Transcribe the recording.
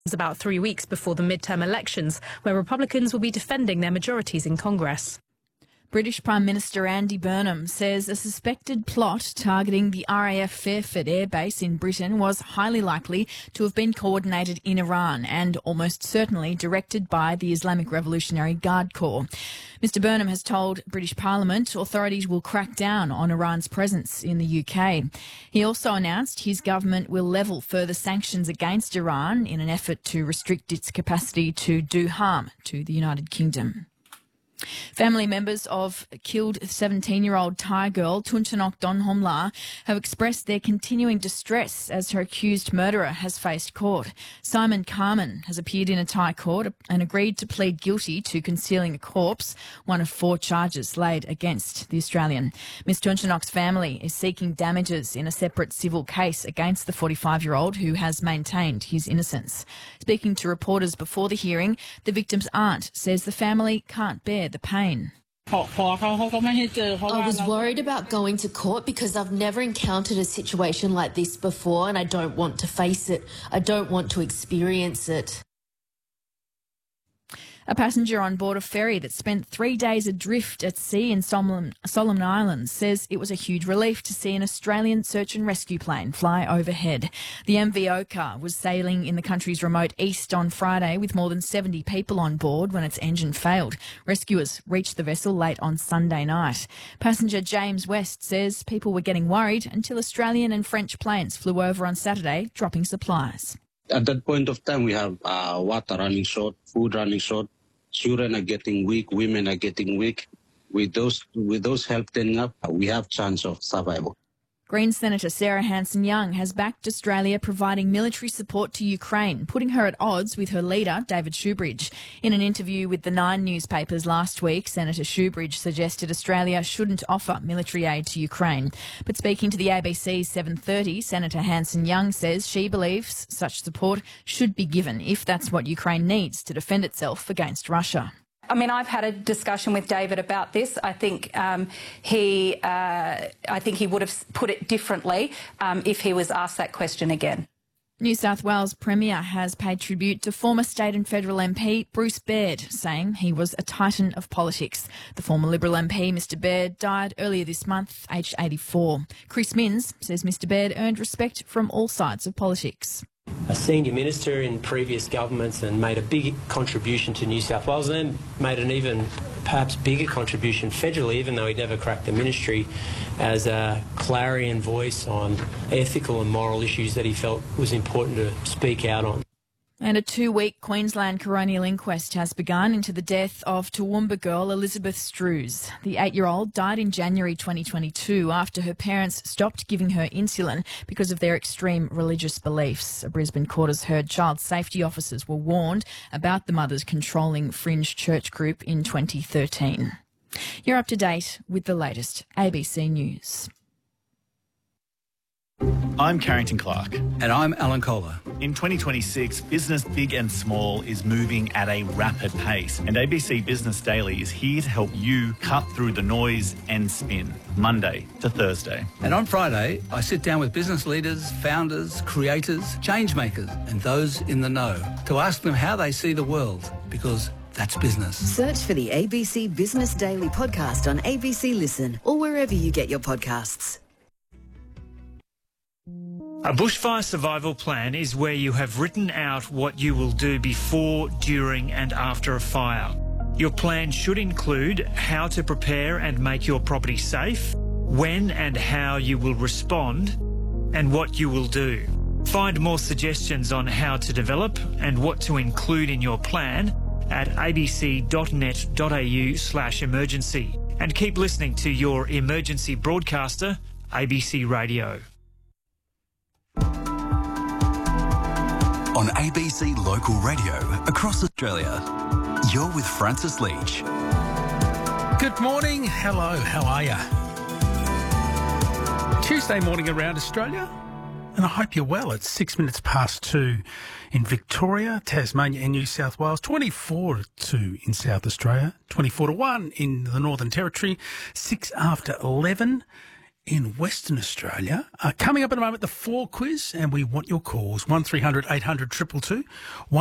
about 3 weeks before the midterm elections, where Republicans will be defending their majorities in Congress. British Prime Minister Andy Burnham says a suspected plot targeting the RAF Fairford Air Base in Britain was highly likely to have been coordinated in Iran and almost certainly directed by the Islamic Revolutionary Guard Corps. Mr Burnham has told British Parliament authorities will crack down on Iran's presence in the UK. He also announced his government will level further sanctions against Iran in an effort to restrict its capacity to do harm to the United Kingdom. Family members of killed 17-year-old Thai girl Thunchanock Donhomla have expressed their continuing distress as her accused murderer has faced court. Simon Carmen has appeared in a Thai court and agreed to plead guilty to concealing a corpse, one of 4 charges laid against the Australian. Ms Thunchanock's family is seeking damages in a separate civil case against the 45-year-old who has maintained his innocence. Speaking to reporters before the hearing, the victim's aunt says the family can't bear the pain. I was worried about going to court because I've never encountered a situation like this before and I don't want to face it. I don't want to experience it. A passenger on board a ferry that spent 3 days adrift at sea in Solomon Islands says it was a huge relief to see an Australian search and rescue plane fly overhead. The MV Oka was sailing in the country's remote east on Friday with more than 70 people on board when its engine failed. Rescuers reached the vessel late on Sunday night. Passenger James West says people were getting worried until Australian and French planes flew over on Saturday, dropping supplies. At that point of time, we have water running short, food running short. Children are getting weak, women are getting weak. With those help turning up, we have chance of survival. Greens Senator Sarah Hanson-Young has backed Australia providing military support to Ukraine, putting her at odds with her leader, David Shoebridge. In an interview with the Nine newspapers last week, Senator Shoebridge suggested Australia shouldn't offer military aid to Ukraine. But speaking to the ABC's 7:30, Senator Hanson-Young says she believes such support should be given if that's what Ukraine needs to defend itself against Russia. I mean, I've had a discussion with David about this. I think he would have put it differently if he was asked that question again. New South Wales Premier has paid tribute to former state and federal MP Bruce Baird, saying he was a titan of politics. The former Liberal MP, Mr Baird, died earlier this month, aged 84. Chris Minns says Mr Baird earned respect from all sides of politics. A senior minister in previous governments and made a big contribution to New South Wales and then made an even perhaps bigger contribution federally, even though he never cracked the ministry, as a clarion voice on ethical and moral issues that he felt was important to speak out on. And a 2-week Queensland coronial inquest has begun into the death of Toowoomba girl Elizabeth Strews. The 8-year-old died in January 2022 after her parents stopped giving her insulin because of their extreme religious beliefs. A Brisbane court has heard child safety officers were warned about the mother's controlling fringe church group in 2013. You're up to date with the latest ABC News. I'm Carrington Clark. And I'm Alan Kohler. In 2026, business big and small is moving at a rapid pace, and ABC Business Daily is here to help you cut through the noise and spin, Monday to Thursday. And on Friday, I sit down with business leaders, founders, creators, change makers, and those in the know to ask them how they see the world, because that's business. Search for the ABC Business Daily podcast on ABC Listen or wherever you get your podcasts. A bushfire survival plan is where you have written out what you will do before, during and after a fire. Your plan should include how to prepare and make your property safe, when and how you will respond, and what you will do. Find more suggestions on how to develop and what to include in your plan at abc.net.au/emergency. And keep listening to your emergency broadcaster, ABC Radio. On ABC Local Radio across Australia, you're with Francis Leach. Good morning. Hello, how are you? Tuesday morning around Australia, and I hope you're well. It's 6 minutes past 2 in Victoria, Tasmania and New South Wales, 24 to 2 in South Australia, 24 to 1 in the Northern Territory, 6 after 11 in Western Australia. Coming up in a moment, the 4 quiz, and we want your calls. 1300 800 222.